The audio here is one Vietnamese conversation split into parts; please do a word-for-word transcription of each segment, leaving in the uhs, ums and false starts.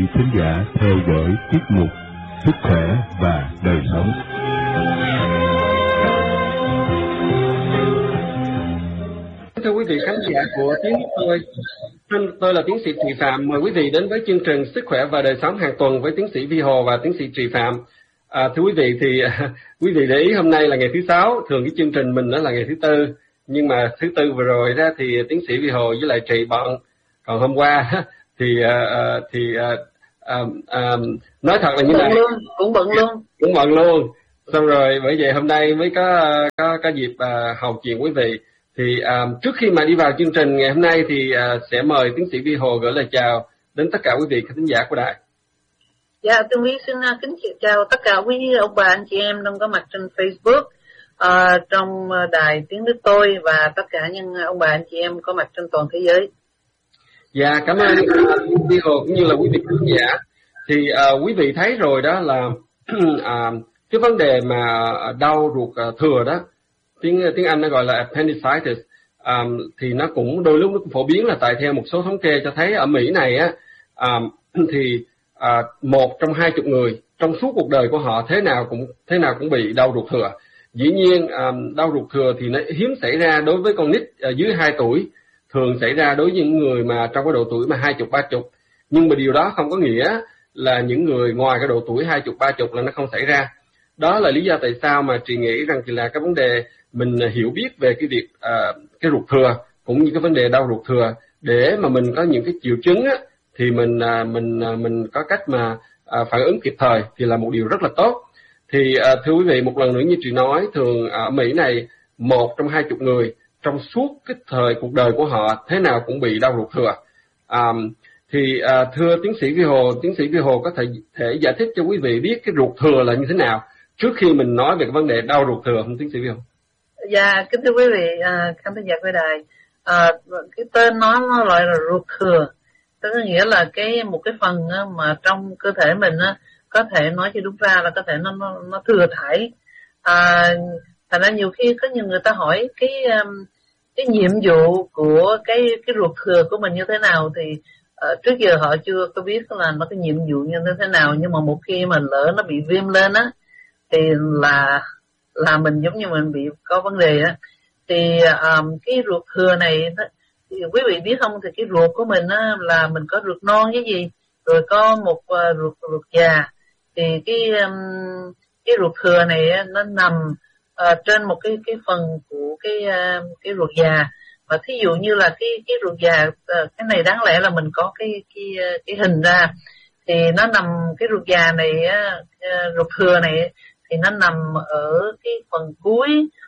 Thính giả theo dõi tiết mục Sức khỏe và đời sống. Thưa quý vị khán giả của tiếng tôi, tôi là tiến sĩ Trì Phạm. Mời quý vị đến với chương trình Sức khỏe và đời sống hàng tuần với tiến sĩ Vi Hồ và tiến sĩ Trì Phạm. À, thưa quý vị thì quý vị để ý hôm nay là ngày thứ sáu, thường cái chương trình mình đó là ngày thứ tư, nhưng mà thứ tư vừa rồi đó thì tiến sĩ Vi Hồ với lại Trì bận. Còn hôm qua thì uh, thì uh, um, um, nói thật là như này, cũng bận luôn, cũng bận luôn. Xong rồi bởi vậy hôm nay mới có có có dịp uh, hầu chuyện quý vị. Thì uh, trước khi mà đi vào chương trình ngày hôm nay thì uh, sẽ mời tiến sĩ Vi Hồ gửi lời chào đến tất cả quý vị khán giả của đài. Dạ, tôi quý xin uh, kính chào tất cả quý ông bà anh chị em đang có mặt trên Facebook, uh, trong đài tiếng nước tôi và tất cả những ông bà anh chị em có mặt trên toàn thế giới. Dạ, cảm ơn uh, Vi Hồ cũng như là quý vị khán giả. Thì uh, quý vị thấy rồi đó là uh, cái vấn đề mà đau ruột uh, thừa đó, tiếng tiếng Anh nó gọi là appendicitis, um, thì nó cũng đôi lúc nó cũng phổ biến là tại theo một số thống kê cho thấy ở Mỹ này á, um, thì uh, một trong hai chục người trong suốt cuộc đời của họ thế nào cũng thế nào cũng bị đau ruột thừa. Dĩ nhiên um, đau ruột thừa thì nó hiếm xảy ra đối với con nít uh, dưới hai tuổi, thường xảy ra đối với những người mà trong cái độ tuổi mà hai chục ba chục, nhưng mà điều đó không có nghĩa là những người ngoài cái độ tuổi hai chục ba chục là nó không xảy ra. Đó là lý do tại sao mà chị nghĩ rằng thì là cái vấn đề mình hiểu biết về cái việc uh, cái ruột thừa cũng như cái vấn đề đau ruột thừa để mà mình có những cái triệu chứng á, thì mình uh, mình uh, mình có cách mà uh, phản ứng kịp thời thì là một điều rất là tốt. Thì uh, thưa quý vị, một lần nữa như chị nói, thường ở Mỹ này một trong hai chục người trong suốt cái thời cuộc đời của họ thế nào cũng bị đau ruột thừa. Um, thì uh, thưa tiến sĩ Vi Hồ, tiến sĩ Vi Hồ có thể thể giải thích cho quý vị biết cái ruột thừa là như thế nào trước khi mình nói về cái vấn đề đau ruột thừa không, tiến sĩ Vi Hồ? Dạ, kính thưa quý vị à, khán thính giả của đài, à, cái tên nó nó gọi là ruột thừa, tức là nghĩa là cái một cái phần á, mà trong cơ thể mình á, có thể nói cho đúng ra là có thể nó nó, nó thừa thải. À, thành ra nhiều khi có nhiều người ta hỏi cái cái nhiệm vụ của cái cái ruột thừa của mình như thế nào thì uh, trước giờ họ chưa có biết là nó cái nhiệm vụ như thế nào, nhưng mà một khi mà lỡ nó bị viêm lên á thì là là mình giống như mình bị có vấn đề á. Thì um, cái ruột thừa này thì quý vị biết không, thì cái ruột của mình á là mình có ruột non với gì, rồi có một uh, ruột ruột già. Thì cái um, cái ruột thừa này á, nó nằm uh, trên một cái cái phần của cái uh, cái ruột già. Và thí dụ như là cái cái ruột già, uh, cái này đáng lẽ là mình có cái cái cái hình ra, thì nó nằm cái ruột già này, uh, ruột thừa này thì nó nằm ở cái phần cuối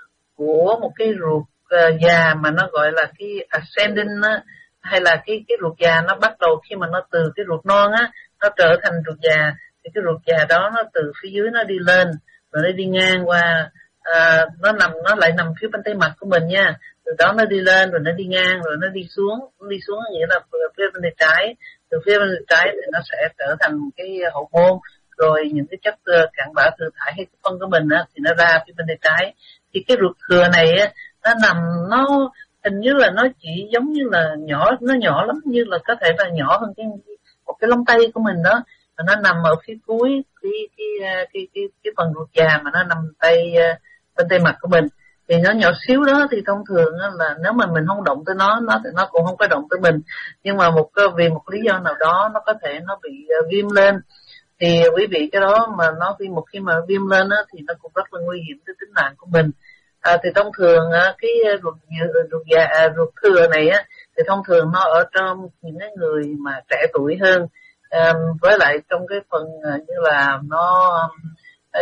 của một cái ruột uh, già mà nó gọi là cái ascending á, hay là cái cái ruột già nó bắt đầu khi mà nó từ cái ruột non á nó trở thành ruột già, thì cái ruột già đó nó từ phía dưới nó đi lên rồi nó đi ngang qua, uh, nó nằm nó lại nằm phía bên tay mặt của mình nha, từ đó nó đi lên rồi nó đi ngang rồi nó đi xuống, nó đi xuống nghĩa là phía bên tay trái, từ phía bên tay trái thì nó sẽ trở thành cái hậu môn, rồi những cái chất cặn bã thừa thải hay cái phân của mình á thì nó ra phía bên tay trái. Thì cái ruột thừa này á nó nằm, nó hình như là nó chỉ giống như là nhỏ, nó nhỏ lắm, như là có thể là nhỏ hơn cái một cái lông tay của mình đó, và nó nằm ở phía cuối cái cái cái cái cái, cái phần ruột già mà nó nằm tay bên tay mặt của mình. Thì nó nhỏ xíu đó, thì thông thường là nếu mà mình không động tới nó, nó thì nó cũng không có động tới mình, nhưng mà một vì một lý do nào đó nó có thể nó bị viêm lên. Thì quý vị, cái đó mà nó khi một khi mà viêm lên á thì nó cũng rất là nguy hiểm tới tính mạng của mình. À, thì thông thường á, cái ruột ruột già à, ruột thừa này á thì thông thường nó ở trong những cái người mà trẻ tuổi hơn, à, với lại trong cái phần như là nó à,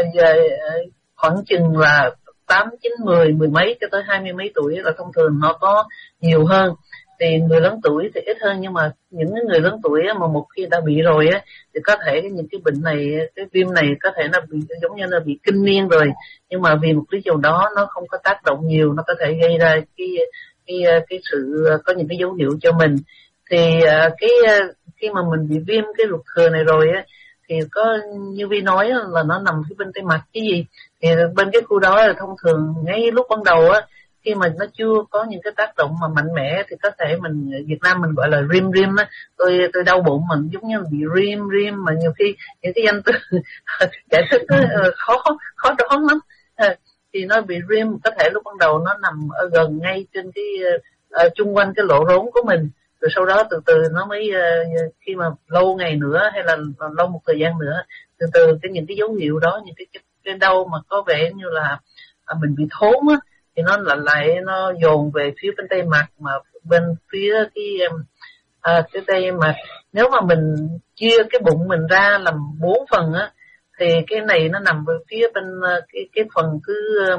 khoảng chừng là tám chín mười mười mấy cho tới hai mươi mấy tuổi là thông thường nó có nhiều hơn. Thì người lớn tuổi thì ít hơn, nhưng mà những người lớn tuổi mà một khi đã bị rồi á thì có thể những cái bệnh này, cái viêm này có thể nó bị giống như là bị kinh niên rồi, nhưng mà vì một lý do đó nó không có tác động nhiều, nó có thể gây ra cái cái cái sự có những cái dấu hiệu cho mình. Thì cái khi mà mình bị viêm cái ruột thừa này rồi á thì có như Vi nói là nó nằm phía bên tay mặt cái gì, thì bên cái khu đó là thông thường ngay lúc ban đầu á khi mà nó chưa có những cái tác động mà mạnh mẽ thì có thể mình Việt Nam mình gọi là rim rim á, tôi tôi đau bụng mình giống như bị rim rim, mà nhiều khi những cái danh từ giải thích nó khó khó đoán lắm. À, thì nó bị rim, có thể lúc ban đầu nó nằm ở gần ngay trên cái uh, chung quanh cái lỗ rốn của mình, rồi sau đó từ từ nó mới uh, khi mà lâu ngày nữa hay là lâu một thời gian nữa, từ từ cái những cái dấu hiệu đó, những cái cái, cái đau mà có vẻ như là à, mình bị thốn á, thì nó lại lại nó dồn về phía bên tay mặt, mà bên phía cái à, cái tay mặt. Nếu mà mình chia cái bụng mình ra làm bốn phần á, thì cái này nó nằm về phía bên cái cái phần thứ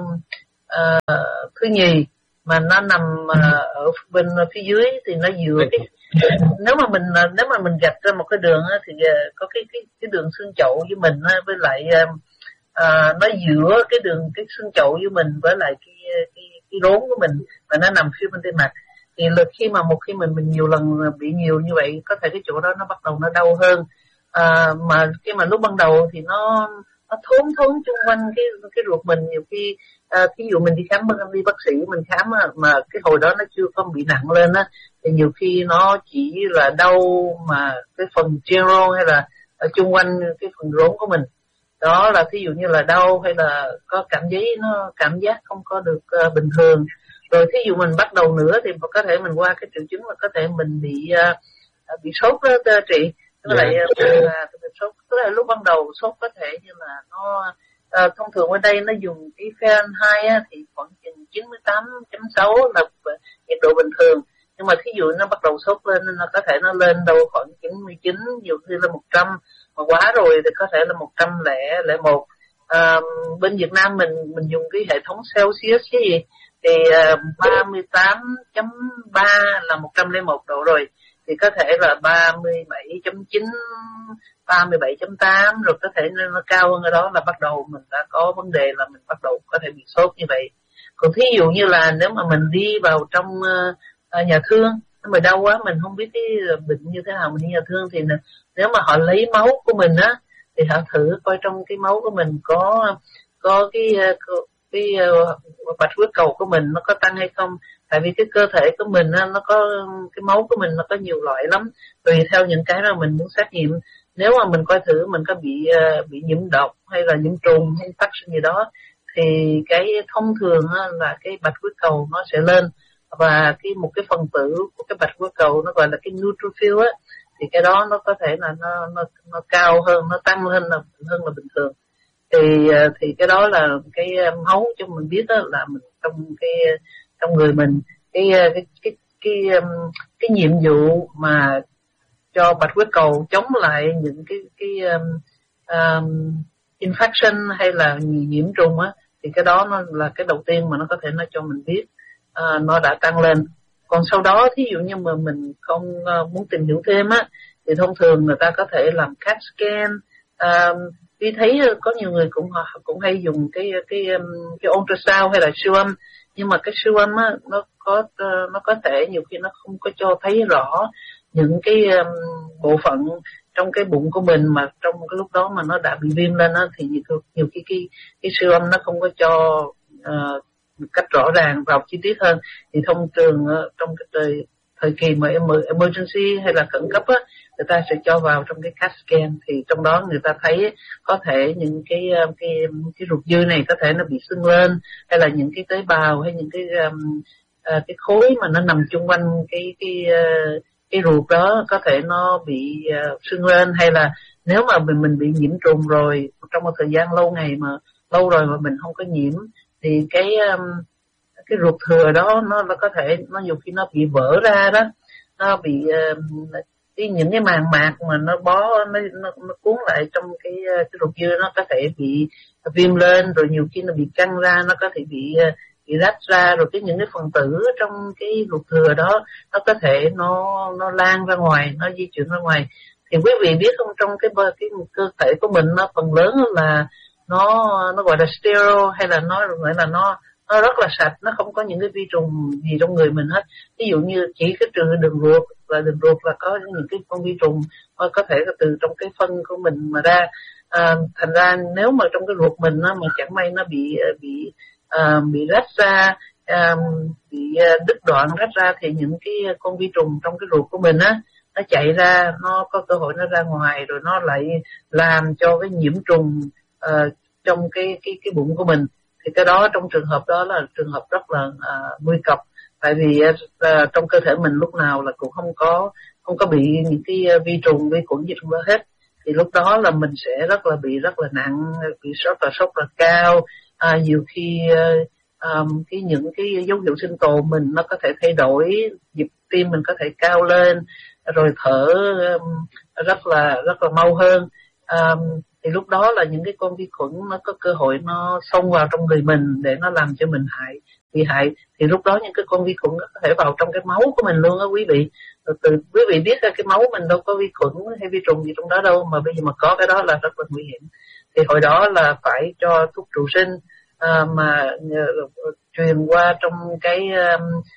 uh, thứ nhì, mà nó nằm uh, ở bên phía dưới thì nó dựa cái, nếu mà mình nếu mà mình gạch ra một cái đường á, thì uh, có cái cái cái đường xương chậu với mình á, với lại uh, uh, nó giữa cái đường cái xương chậu với mình với lại cái cái cái rốn của mình, và nó nằm phía bên tay mặt. Thì lực khi mà một khi mình mình nhiều lần bị nhiều như vậy, có thể cái chỗ đó nó bắt đầu nó đau hơn. À, mà khi mà lúc ban đầu thì nó nó thốn thốn chung quanh cái cái ruột mình, nhiều khi à, ví dụ mình đi khám đi bác sĩ mình khám mà cái hồi đó nó chưa có bị nặng lên á, thì nhiều khi nó chỉ là đau mà cái phần general hay là ở chung quanh cái phần rốn của mình đó, là ví dụ như là đau hay là có cảm giác nó cảm giác không có được uh, bình thường. Rồi thí dụ mình bắt đầu nữa thì có thể mình qua cái triệu chứng là có thể mình bị uh, bị sốt đó chị. Tức là là sốt, tức là lúc ban đầu sốt có thể như là nó uh, thông thường ở đây nó dùng cái Fahrenheit á, thì khoảng chừng chín mươi tám chấm sáu là nhiệt độ bình thường. Nhưng mà thí dụ nó bắt đầu sốt lên nó có thể nó lên đâu khoảng chín mươi chín, nhiều khi là một trăm, mà quá rồi thì có thể là một trăm lẻ một. À, bên Việt Nam mình mình dùng cái hệ thống Celsius cái gì thì uh, ba mươi tám chấm ba là một trăm lẻ một độ rồi, thì có thể là ba mươi bảy chấm chín, ba mươi bảy chấm tám, rồi có thể nó cao hơn ở đó là bắt đầu mình đã có vấn đề, là mình bắt đầu có thể bị sốt như vậy. Còn thí dụ như là nếu mà mình đi vào trong uh, nhà thương, mà đau quá mình không biết cái bệnh như thế nào, mình đi nhà thương thì nếu mà họ lấy máu của mình á, thì họ thử coi trong cái máu của mình có có cái cái, cái uh, bạch huyết cầu của mình nó có tăng hay không. Tại vì cái cơ thể của mình á, nó có cái máu của mình nó có nhiều loại lắm, tùy theo những cái mà mình muốn xét nghiệm. Nếu mà mình coi thử mình có bị uh, bị nhiễm độc hay là nhiễm trùng hay infection gì đó, thì cái thông thường á, là cái bạch huyết cầu nó sẽ lên, và cái một cái phần tử của cái bạch huyết cầu nó gọi là cái neutrophil á, thì cái đó nó có thể là nó nó nó cao hơn, nó tăng lên là hơn là bình thường. Thì thì cái đó là cái máu cho mình biết đó, là mình trong cái trong người mình cái cái cái cái cái, cái nhiệm vụ mà cho bạch huyết cầu chống lại những cái cái um, um, infection hay là nhiễm trùng á, thì cái đó nó là cái đầu tiên mà nó có thể nó cho mình biết uh, nó đã tăng lên. Còn sau đó thí dụ như mà mình không uh, muốn tìm hiểu thêm á, thì thông thường người ta có thể làm cat scan. Uh, vì thấy có nhiều người cũng cũng hay dùng cái cái cái ultrasound hay là siêu âm, nhưng mà cái siêu âm á, nó có nó có thể nhiều khi nó không có cho thấy rõ những cái um, bộ phận trong cái bụng của mình, mà trong cái lúc đó mà nó đã bị viêm lên á, thì nhiều, nhiều khi cái cái siêu âm nó không có cho uh, một cách rõ ràng vào chi tiết hơn. Thì thông thường uh, trong cái thời, thời kỳ mà emergency hay là khẩn cấp á, người ta sẽ cho vào trong cái cat scan, thì trong đó người ta thấy có thể những cái cái cái ruột dư này có thể nó bị sưng lên, hay là những cái tế bào hay những cái um, uh, cái khối mà nó nằm chung quanh cái cái uh, cái ruột đó có thể nó bị uh, sưng lên, hay là nếu mà mình mình bị nhiễm trùng rồi trong một thời gian lâu ngày mà lâu rồi mà mình không có nhiễm, thì cái um, cái ruột thừa đó nó nó có thể nó nhiều khi nó bị vỡ ra đó, nó bị uh, cái những cái màng mạc mà nó bó nó, nó, nó cuốn lại trong cái cái ruột dưa, nó có thể bị viêm lên, rồi nhiều khi nó bị căng ra, nó có thể bị bị rách ra, rồi cái những cái phần tử trong cái ruột thừa đó nó có thể nó nó lan ra ngoài, nó di chuyển ra ngoài. Thì quý vị biết không, trong cái cái cơ thể của mình nó phần lớn là nó nó gọi là sterile, hay là nó gọi là nó nó rất là sạch, nó không có những cái vi trùng gì trong người mình hết. Ví dụ như chỉ cái trừ đường ruột, và đường ruột là có những cái con vi trùng có thể là từ trong cái phân của mình mà ra. À, thành ra nếu mà trong cái ruột mình á, mà chẳng may nó bị bị à, bị rách ra, um, bị đứt đoạn rách ra thì những cái con vi trùng trong cái ruột của mình á nó chạy ra, nó có cơ hội nó ra ngoài rồi nó lại làm cho cái nhiễm trùng uh, trong cái cái cái bụng của mình. Thì cái đó trong trường hợp đó là trường hợp rất là uh, nguy cấp, tại vì uh, trong cơ thể mình lúc nào là cũng không có không có bị những cái vi trùng vi khuẩn gì trong đó hết. Thì lúc đó là mình sẽ rất là bị rất là nặng, bị sốt là sốt là cao, à, nhiều khi uh, um, cái những cái dấu hiệu sinh tồn mình nó có thể thay đổi, nhịp tim mình có thể cao lên, rồi thở um, rất là rất là mau hơn. Um, thì lúc đó là những cái con vi khuẩn nó có cơ hội nó xông vào trong người mình để nó làm cho mình hại bị hại. Thì lúc đó những cái con vi khuẩn nó có thể vào trong cái máu của mình luôn á quý vị. Từ, từ quý vị biết là cái máu mình đâu có vi khuẩn hay vi trùng gì trong đó đâu, mà bây giờ mà có cái đó là rất là nguy hiểm. Thì hồi đó là phải cho thuốc trụ sinh uh, mà uh, truyền qua trong cái um,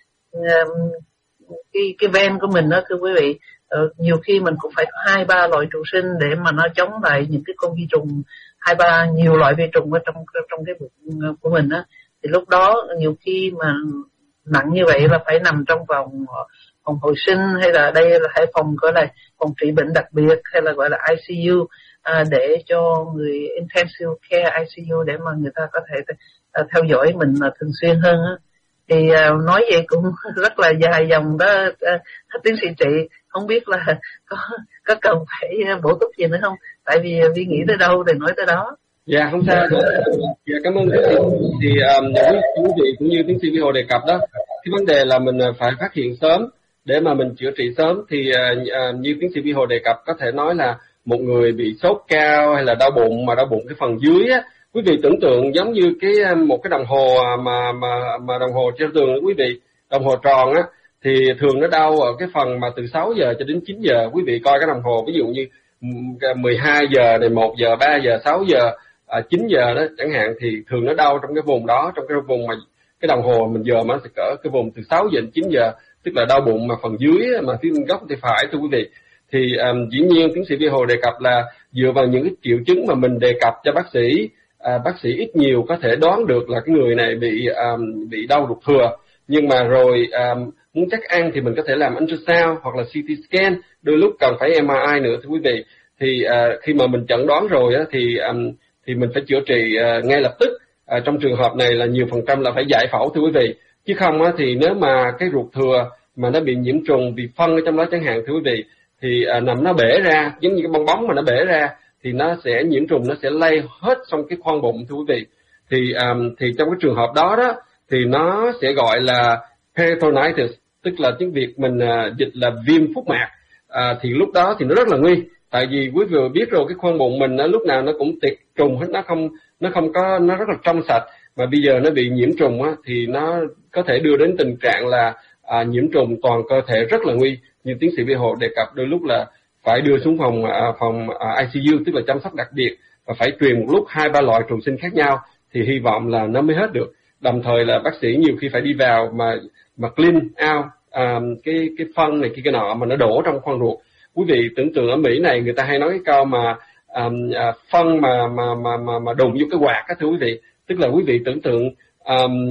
um, cái cái ven của mình đó thưa quý vị. Uh, nhiều khi mình cũng phải có hai ba loại trụ sinh để mà nó chống lại những cái con vi trùng, hai ba nhiều loại vi trùng ở trong trong cái bụng của mình á. Thì lúc đó nhiều khi mà nặng như vậy là phải nằm trong vòng phòng hồi sinh, hay là đây là hay phòng gọi là phòng trị bệnh đặc biệt, hay là gọi là I C U, à, để cho người intensive care I C U để mà người ta có thể à, theo dõi mình à, thường xuyên hơn á. Thì à, nói vậy cũng rất là dài dòng đó, à, tiến sĩ Trị không biết là có có cần phải bổ túc gì nữa không, tại vì Vi nghĩ tới đâu thì nói tới đó. Dạ không sao. Dạ cảm ơn tiến sĩ. Thì um, quý vị cũng như tiến sĩ Vi Hồ đề cập đó, cái vấn đề là mình phải phát hiện sớm để mà mình chữa trị sớm. Thì uh, uh, như tiến sĩ Vi Hồ đề cập, có thể nói là một người bị sốt cao hay là đau bụng, mà đau bụng cái phần dưới á, quý vị tưởng tượng giống như cái một cái đồng hồ mà mà mà đồng hồ treo tường đó quý vị, đồng hồ tròn á, thì thường nó đau ở cái phần mà từ sáu giờ cho đến chín giờ. Quý vị coi cái đồng hồ, ví dụ như mười hai giờ này, một giờ, ba giờ, sáu giờ, à, chín giờ đó chẳng hạn, thì thường nó đau trong cái vùng đó, trong cái vùng mà cái đồng hồ mình giờ nó sẽ cỡ cái vùng từ sáu giờ đến chín giờ, tức là đau bụng mà phần dưới mà phía góc tay phải thưa quý vị. Thì um, dĩ nhiên tiến sĩ Vi Hồ đề cập là dựa vào những cái triệu chứng mà mình đề cập cho bác sĩ, à, bác sĩ ít nhiều có thể đoán được là cái người này bị um, bị đau ruột thừa. Nhưng mà rồi um, muốn chắc ăn thì mình có thể làm ultrasound hoặc là C T scan, đôi lúc cần phải M R I nữa thưa quý vị. Thì uh, khi mà mình chẩn đoán rồi á, thì um, thì mình phải chữa trị uh, ngay lập tức. Uh, trong trường hợp này là nhiều phần trăm là phải giải phẫu thưa quý vị, chứ không á, thì nếu mà cái ruột thừa mà nó bị nhiễm trùng, bị phân ở trong đó chẳng hạn thưa quý vị, thì uh, nằm nó bể ra, giống như cái bong bóng mà nó bể ra, thì nó sẽ nhiễm trùng, nó sẽ lây hết trong cái khoang bụng thưa quý vị. Thì um, thì trong cái trường hợp đó đó thì nó sẽ gọi là peritonitis, tức là tiếng Việt mình uh, dịch là viêm phúc mạc. Uh, thì lúc đó thì nó rất là nguy, tại vì quý vị biết rồi, cái khoang bụng mình nó lúc nào nó cũng tiệt trùng hết, nó không nó không có nó rất là trong sạch, mà bây giờ nó bị nhiễm trùng á, thì nó có thể đưa đến tình trạng là à, nhiễm trùng toàn cơ thể rất là nguy. Như tiến sĩ Vi Hồ đề cập, đôi lúc là phải đưa xuống phòng à, phòng à, I C U, tức là chăm sóc đặc biệt, và phải truyền một lúc hai ba loại trụ sinh khác nhau thì hy vọng là nó mới hết được. Đồng thời là bác sĩ nhiều khi phải đi vào mà mà clean out à, cái cái phân này kia cái nọ mà nó đổ trong khoang ruột. Quý vị tưởng tượng ở Mỹ này người ta hay nói cái câu mà à, à, phân mà mà mà mà mà đụng vô cái quạt á thưa quý vị, tức là quý vị tưởng tượng um,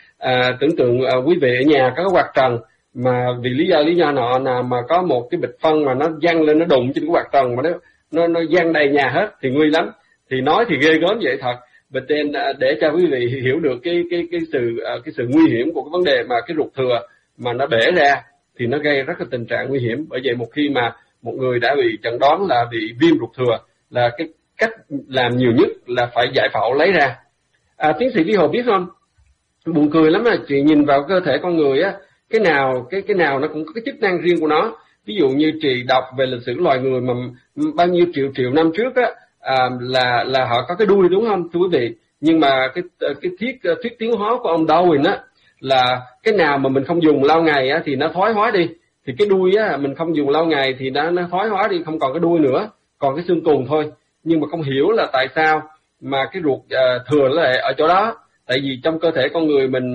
à, tưởng tượng à, quý vị ở nhà có cái quạt trần, mà vì lý do lý do nọ nào mà có một cái bịch phân mà nó văng lên, nó đụng trên cái quạt trần mà nó nó nó văng đầy nhà hết thì nguy lắm. Thì nói thì ghê gớm vậy thật, but then, để cho quý vị hiểu được cái cái cái sự cái sự nguy hiểm của cái vấn đề mà cái ruột thừa mà nó bể ra thì nó gây rất là tình trạng nguy hiểm. Bởi vậy một khi mà một người đã bị chẩn đoán là bị viêm ruột thừa, là cái cách làm nhiều nhất là phải giải phẫu lấy ra. À, tiến sĩ Vi Hồ biết không, buồn cười lắm, là chị nhìn vào cơ thể con người á, cái nào cái cái nào nó cũng có cái chức năng riêng của nó. Ví dụ như chị đọc về lịch sử loài người mà bao nhiêu triệu triệu năm trước á, à, là là họ có cái đuôi đúng không thưa quý vị, nhưng mà cái cái thuyết thuyết tiến hóa của ông Darwin á là cái nào mà mình không dùng lâu ngày á thì nó thoái hóa đi. Thì cái đuôi á mình không dùng lâu ngày thì nó nó thoái hóa đi, không còn cái đuôi nữa, còn cái xương cùn thôi. Nhưng mà không hiểu là tại sao mà cái ruột uh, thừa nó lại ở chỗ đó. Tại vì trong cơ thể con người mình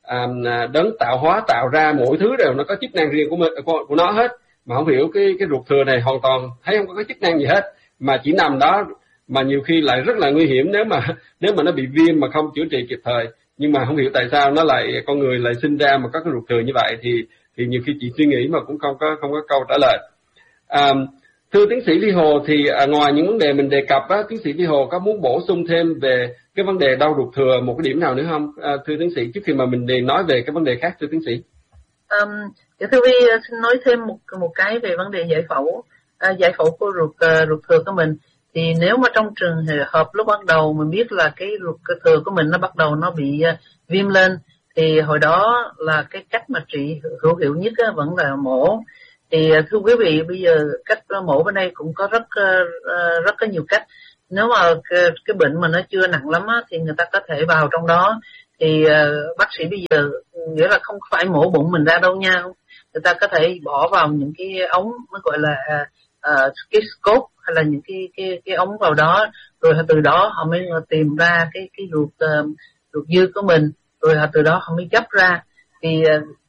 uh, đấng tạo hóa tạo ra mỗi thứ đều nó có chức năng riêng của mình, của, của nó hết, mà không hiểu cái cái ruột thừa này hoàn toàn thấy không có cái chức năng gì hết, mà chỉ nằm đó, mà nhiều khi lại rất là nguy hiểm nếu mà nếu mà nó bị viêm mà không chữa trị kịp thời. nhưng mà không hiểu tại sao nó lại con người lại sinh ra mà có cái ruột thừa như vậy, thì thì nhiều khi chị suy nghĩ mà cũng không có không có câu trả lời. À, thưa tiến sĩ Vi Hồ, thì à, ngoài những vấn đề mình đề cập á, tiến sĩ Vi Hồ có muốn bổ sung thêm về cái vấn đề đau ruột thừa một cái điểm nào nữa không, à, thưa tiến sĩ, trước khi mà mình đề nói về cái vấn đề khác, thưa tiến sĩ? Um, thưa Vi xin nói thêm một một cái về vấn đề giải phẫu, à, giải phẫu của ruột uh, ruột thừa của mình. Thì nếu mà trong trường hợp lúc bắt đầu mình biết là cái ruột thừa của mình nó bắt đầu nó bị uh, viêm lên, thì hồi đó là cái cách mà trị hữu hiệu nhất á, vẫn là mổ. Thì uh, thưa quý vị, bây giờ cách mổ bên đây cũng có rất uh, rất có nhiều cách. Nếu mà cái, cái bệnh mà nó chưa nặng lắm á, thì người ta có thể vào trong đó. Thì uh, bác sĩ bây giờ nghĩa là không phải mổ bụng mình ra đâu nha, người ta có thể bỏ vào những cái ống nó gọi là uh, cái scope hay là những cái cái cái ống vào đó, rồi từ đó họ mới tìm ra cái cái ruột uh, ruột dư của mình, rồi từ đó họ mới gấp ra. Thì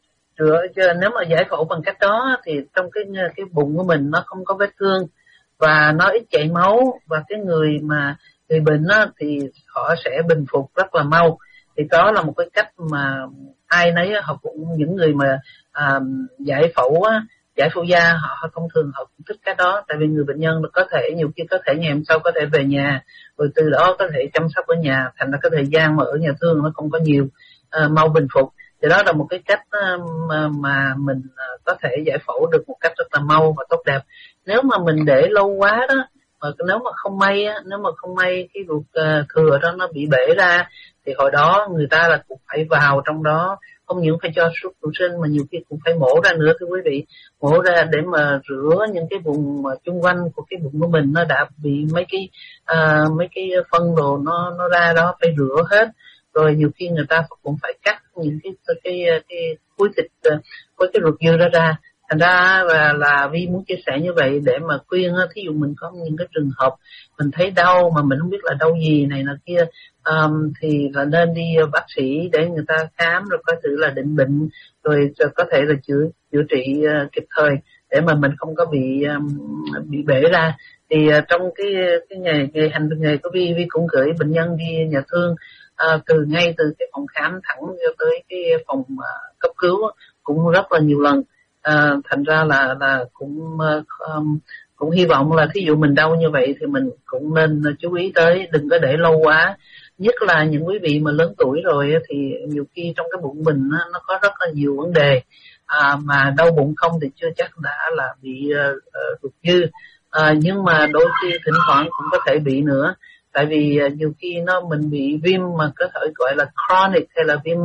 uh, nếu mà giải phẫu bằng cách đó thì trong cái cái bụng của mình nó không có vết thương và nó ít chảy máu, và cái người mà người bệnh á, thì họ sẽ bình phục rất là mau. Thì đó là một cái cách mà ai nấy họ cũng, những người mà à, giải phẫu á, giải phẫu da họ, họ thông thường họ cũng thích cái đó, tại vì người bệnh nhân có thể nhiều khi có thể ngày hôm sau có thể về nhà, rồi từ đó có thể chăm sóc ở nhà, thành ra cái thời gian mà ở nhà thương nó không có nhiều, à, mau bình phục. Thì đó là một cái cách mà, mà mình có thể giải phẫu được một cách rất là mau và tốt đẹp. Nếu mà mình để lâu quá đó, mà nếu mà không may á, nếu mà không may cái ruột uh, thừa đó nó bị bể ra, thì hồi đó người ta là cũng phải vào trong đó, không những phải cho suốt trụ sinh mà nhiều khi cũng phải mổ ra nữa thưa quý vị, mổ ra để mà rửa những cái vùng mà chung quanh của cái bụng của mình nó đã bị mấy cái uh, mấy cái phân đồ nó nó ra đó, phải rửa hết. Rồi nhiều khi người ta cũng phải cắt những cái cái cái, cái khối thịt với cái ruột dư đó ra. Thành ra là, là Vi muốn chia sẻ như vậy để mà khuyên, thí dụ mình có những cái trường hợp mình thấy đau mà mình không biết là đau gì này là kia, um, thì là nên đi bác sĩ để người ta khám, rồi có thử là định bệnh, rồi có thể là chữa chữa trị uh, kịp thời để mà mình không có bị um, bị bể ra. Thì uh, trong cái cái nghề, nghề hành nghề của Vi, Vi cũng gửi bệnh nhân đi nhà thương, uh, từ ngay từ cái phòng khám thẳng cho tới cái phòng uh, cấp cứu cũng rất là nhiều lần. À, thành ra là là cũng um, cũng hy vọng là thí dụ mình đau như vậy thì mình cũng nên chú ý tới, đừng có để lâu quá. Nhất là những quý vị mà lớn tuổi rồi thì nhiều khi trong cái bụng mình nó có rất là nhiều vấn đề, à, mà đau bụng không thì chưa chắc đã là bị uh, ruột dư, à, nhưng mà đôi khi thỉnh thoảng cũng có thể bị nữa, tại vì uh, nhiều khi nó mình bị viêm mà có thể gọi là chronic hay là viêm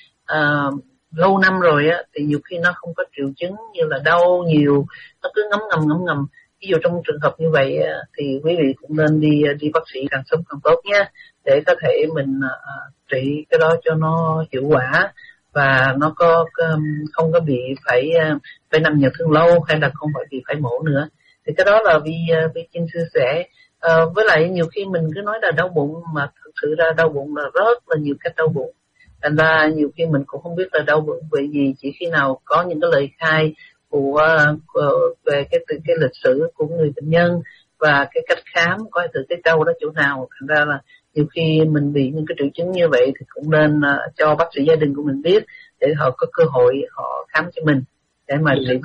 uh, lâu năm rồi á, thì nhiều khi nó không có triệu chứng như là đau nhiều, nó cứ ngấm ngầm ngấm ngầm. Ví dụ trong trường hợp như vậy thì quý vị cũng nên đi đi bác sĩ càng sớm càng tốt nhé, để có thể mình uh, trị cái đó cho nó hiệu quả và nó có um, không có bị phải uh, phải nằm nhà thương lâu, hay là không phải bị phải mổ nữa. Thì cái đó là Vi uh, Vi xin chia sẻ. Uh, với lại nhiều khi mình cứ nói là đau bụng mà thực sự ra đau bụng là rất là nhiều cách đau bụng. Thành ra nhiều khi mình cũng không biết là đau bụng về gì, chỉ khi nào có những cái lời khai của, của về cái cái lịch sử của người bệnh nhân và cái cách khám coi từ cái đau đó chỗ nào. Thành ra là nhiều khi mình bị những cái triệu chứng như vậy thì cũng nên uh, cho bác sĩ gia đình của mình biết để họ có cơ hội họ khám cho mình để mà trị.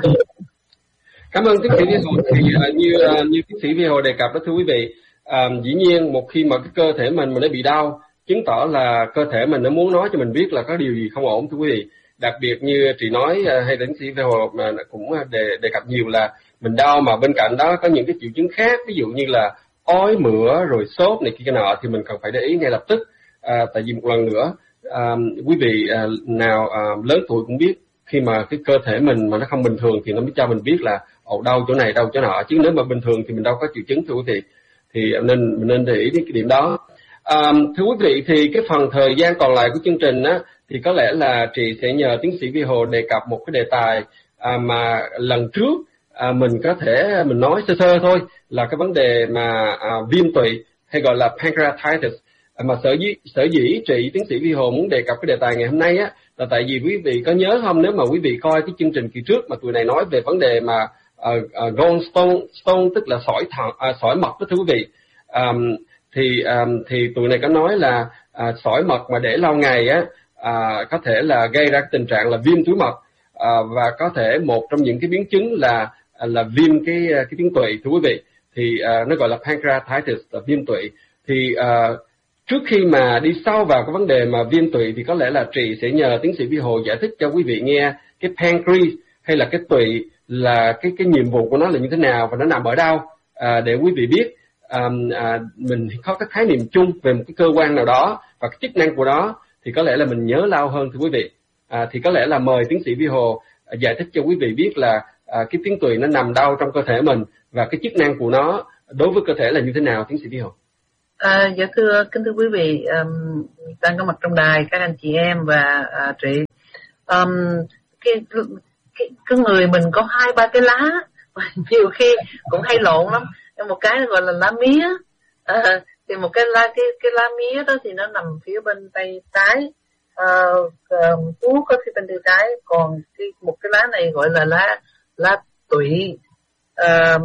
Cảm ơn tiến sĩ Vi Hồ. Thì uh, như uh, như tiến sĩ Vi Hồ đề cập đó thưa quý vị, uh, dĩ nhiên một khi mà cái cơ thể mình mà nó bị đau, chứng tỏ là cơ thể mình nó muốn nói cho mình biết là có điều gì không ổn thưa quý vị. Đặc biệt như chị nói hay tiến sĩ Vi Hồ mà cũng đề, đề cập nhiều là mình đau mà bên cạnh đó có những cái triệu chứng khác, ví dụ như là ói mửa rồi sốt này kia cái nọ, thì mình cần phải để ý ngay lập tức. À, tại vì một lần nữa à, quý vị à, nào à, lớn tuổi cũng biết khi mà cái cơ thể mình mà nó không bình thường thì nó mới cho mình biết là ồ đau chỗ này đau chỗ nọ, chứ nếu mà bình thường thì mình đâu có triệu chứng thưa quý vị. Thì nên mình nên để ý đến cái điểm đó. À, thưa quý vị, thì cái phần thời gian còn lại của chương trình á, thì có lẽ là chị sẽ nhờ tiến sĩ Vi Hồ đề cập một cái đề tài à, mà lần trước à, mình có thể mình nói sơ sơ thôi, là cái vấn đề mà à, viêm tụy hay gọi là pancreatitis. À, mà sở dĩ sở dĩ chị tiến sĩ Vi Hồ muốn đề cập cái đề tài ngày hôm nay á, là tại vì quý vị có nhớ không, nếu mà quý vị coi cái chương trình kỳ trước mà tụi này nói về vấn đề mà uh, uh, gallstone stone, tức là sỏi thận, uh, sỏi mật đó thưa quý vị. Um, thì um, thì tụi này có nói là à, sỏi mật mà để lâu ngày á à, có thể là gây ra tình trạng là viêm túi mật, à, và có thể một trong những cái biến chứng là là viêm cái cái tuyến tụy, thưa quý vị. Thì à, nó gọi là pancreatitis, là viêm tụy. Thì à, trước khi mà đi sâu vào cái vấn đề mà viêm tụy thì có lẽ là Trì sẽ nhờ tiến sĩ Vi Hồ giải thích cho quý vị nghe cái pancreas hay là cái tụy là cái cái nhiệm vụ của nó là như thế nào và nó nằm ở đâu, à, để quý vị biết à, à, mình có cái khái niệm chung về một cái cơ quan nào đó và cái chức năng của nó thì có lẽ là mình nhớ lâu hơn, thưa quý vị. À, thì có lẽ là mời tiến sĩ Vi Hồ à, giải thích cho quý vị biết là à, cái tuyến tụy nó nằm đâu trong cơ thể mình và cái chức năng của nó đối với cơ thể là như thế nào, tiến sĩ Vi Hồ. À, dạ thưa kính thưa quý vị um, đang có mặt trong đài, các anh chị em và uh, chị, um, cái, cái cái người mình có hai ba cái lá nhiều khi cũng hay lộn lắm. Một cái gọi là lá mía, à, thì một cái lá cái cái lá mía đó thì nó nằm phía bên tay trái, uh, uh, có phía bên tay trái, còn cái một cái lá này gọi là lá lá tụy. Uh,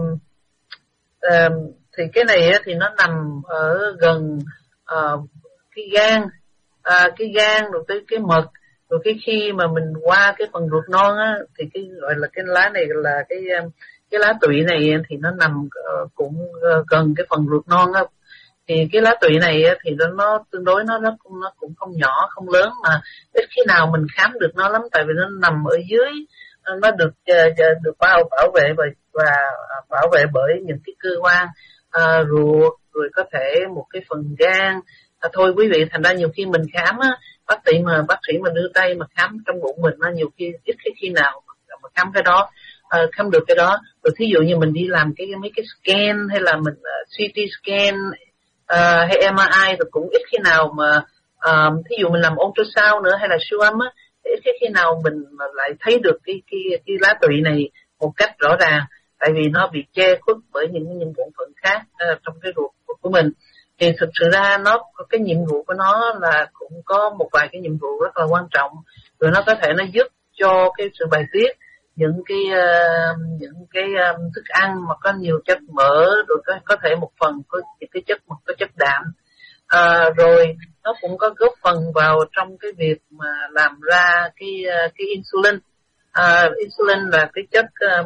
uh, thì cái này thì nó nằm ở gần uh, cái gan, uh, cái gan rồi tới cái mật, rồi cái khi mà mình qua cái phần ruột non á thì cái gọi là cái lá này là cái cái lá tụy này thì nó nằm uh, cũng uh, gần cái phần ruột non á. Thì cái lá tụy này thì nó, nó tương đối nó nó cũng nó cũng không nhỏ không lớn, mà ít khi nào mình khám được nó lắm, tại vì nó nằm ở dưới, nó được uh, được bao bảo vệ và và bảo vệ bởi những cái cơ quan uh, ruột, rồi có thể một cái phần gan. À, thôi quý vị, thành ra nhiều khi mình khám á, bác sĩ mà bác sĩ mà đưa tay mà khám trong bụng mình á, nhiều khi ít khi khi nào mà, mà khám cái đó, uh, khám được cái đó. Rồi thí dụ như mình đi làm cái mấy cái scan hay là mình uh, xê tê scan uh, hay em rờ i, rồi cũng ít khi nào mà uh, thí dụ mình làm ultrasound nữa hay là siêu âm á, ít khi khi nào mình mà lại thấy được cái cái cái lá tụy này một cách rõ ràng, tại vì nó bị che khuất bởi những những bộ phận khác uh, trong cái ruột của mình. Thì thực sự ra nó cái nhiệm vụ của nó là cũng có một vài cái nhiệm vụ rất là quan trọng, rồi nó có thể nó giúp cho cái sự bài tiết những cái uh, những cái um, thức ăn mà có nhiều chất mỡ, rồi có có thể một phần có những cái chất mà có chất đạm, uh, rồi nó cũng có góp phần vào trong cái việc mà làm ra cái uh, cái insulin. Uh, insulin là cái chất um,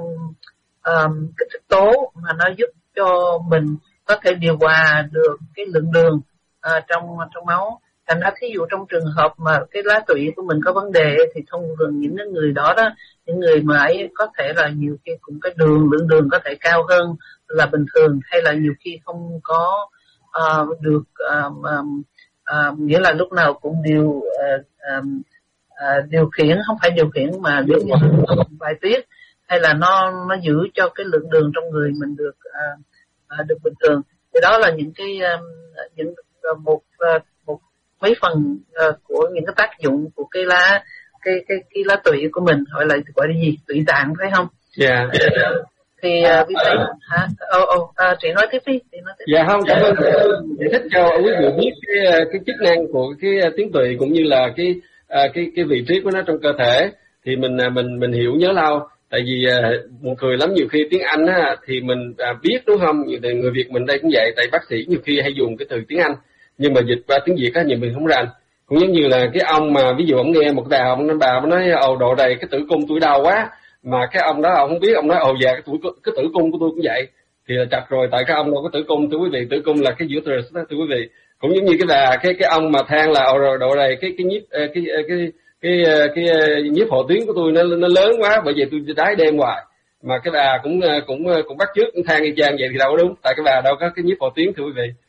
um, kích thích tố mà nó giúp cho mình có thể điều hòa được cái lượng đường uh, trong trong máu. Thành ra thí dụ trong trường hợp mà cái lá tụy của mình có vấn đề thì thông thường những người đó đó, những người mà ấy có thể là nhiều khi cũng cái đường lượng đường có thể cao hơn là bình thường, hay là nhiều khi không có uh, được uh, um, uh, nghĩa là lúc nào cũng điều uh, um, uh, điều khiển, không phải điều khiển mà giống như bài tiết, hay là nó nó giữ cho cái lượng đường trong người mình được uh, uh, được bình thường. Thì đó là những cái um, những uh, một uh, một mấy phần uh, của những cái tác dụng của cái lá cái cái cái lá tụy của mình, gọi là gọi là gì, tụy tạng, phải không? Dạ. Yeah. Thì uh, vì vậy hả? Ồ ồ, uh, chị nói tiếp đi, chị nói tiếp. Dạ không, cảm ơn giải thích cho quý vị biết cái cái chức năng của cái tuyến tụy cũng như là cái uh, cái cái vị trí của nó trong cơ thể, thì mình mình mình hiểu nhớ lâu. Tại vì uh, buồn cười lắm, nhiều khi tiếng Anh á thì mình uh, biết đúng không, người Việt mình đây cũng vậy, tại bác sĩ nhiều khi hay dùng cái từ tiếng Anh nhưng mà dịch qua tiếng Việt á nhiều mình không rành. Cũng giống như là cái ông mà ví dụ ông nghe một bà ông nói bà ông nói ồ độ đầy cái tử cung tuổi đầu quá, mà cái ông đó ông không biết, ông nói ồ dạ cái tuổi cái tử cung của tôi cũng vậy, thì là chặt rồi, tại cái ông đâu có tử cung, thưa quý vị, tử cung là cái uterus đó, thưa quý vị. Cũng giống như cái bà cái cái ông mà than là ồ độ đầy cái cái nhíp cái cái cái cái, cái, cái nhíp hộ tuyến của tôi nó nó lớn quá, bởi vậy tôi đái đêm hoài. Mà cái bà cũng cũng cũng bắt chước cũng than y chang vậy thì đâu có đúng, tại cái bà đâu có cái nhíp hộ tuyến, thưa quý vị.